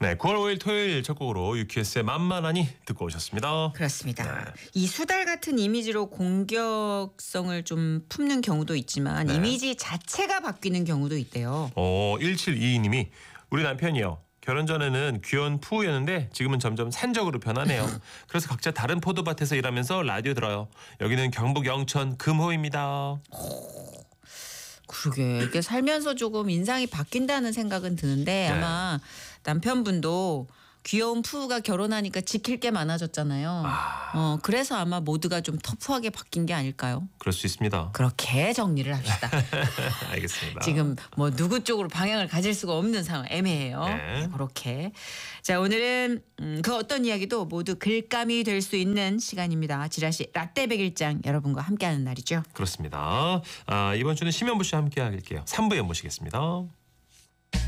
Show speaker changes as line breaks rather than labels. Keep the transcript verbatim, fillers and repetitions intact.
네, 구월 오일 토요일 첫 곡으로 유키에스의 만만하니 듣고 오셨습니다.
그렇습니다.
네.
이 수달 같은 이미지로 공격성을 좀 품는 경우도 있지만
네.
이미지 자체가 바뀌는 경우도 있대요.
어, 일칠이이 님이 우리 남편이요. 결혼 전에는 귀여운 푸우였는데 지금은 점점 산적으로 변하네요. 그래서 각자 다른 포도밭에서 일하면서 라디오 들어요. 여기는 경북 영천 금호입니다.
그러게 이게 살면서 조금 인상이 바뀐다는 생각은 드는데
네.
아마 남편분도 귀여운 푸우가 결혼하니까 지킬 게 많아졌잖아요.
아.
어, 그래서 아마 모두가 좀 터프하게 바뀐 게 아닐까요?
그럴 수 있습니다.
그렇게 정리를 합시다.
알겠습니다.
지금 뭐 누구 쪽으로 방향을 가질 수가 없는 상황 애매해요.
네.
네, 그렇게. 자, 오늘은 음, 그 어떤 이야기도 모두 글감이 될 수 있는 시간입니다. 지라시 라떼 백일장 여러분과 함께하는 날이죠.
그렇습니다. 아, 이번 주는 심현보 씨와 함께 할게요. 삼 부에 모시겠습니다.